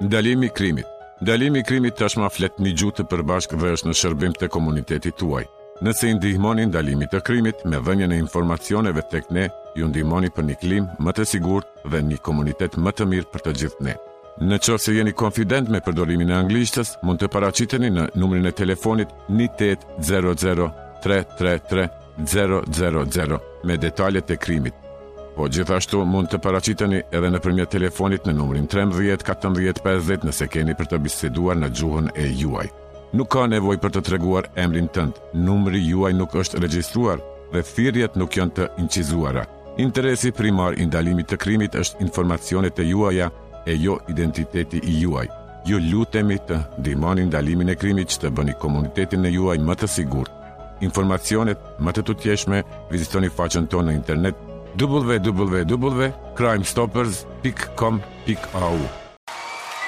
Ndalimi i krimit. Ndalimi i krimit tashmë flet një gjuhë të përbashkë dhe është në shërbim të komunitetit tuaj. Nëse i ndihmoni ndalimit të krimit me dhënien e informacioneve tek ne, ju ndihmoni për një klim më të sigurt dhe një komunitet më të mirë për të gjithë ne. Në qoftë se jeni konfident me përdorimin e anglishtës, mund të paraqiteni në numrin e telefonit 1800 333 000 me detajet e krimit. Po gjithashtu mund të paraqiteni edhe nëpërmjet telefonit në numrin 13 14 50 nëse keni për të biseduar në gjuhën e juaj. Nuk ka nevojë për të treguar emrin tënd. Numri juaj nuk është regjistruar dhe thirrjet nuk janë të incizuara. Interesi primar i ndalimit të krimit është informacionet e juaja e jo identiteti i juaj. Ju lutemi të ndihmoni ndalimin e krimit që të bëni komunitetin e juaj më të sigurt. Informacionet më të tutjeshme vizitoni faqen tonë në internet www.crimestoppers.com.au.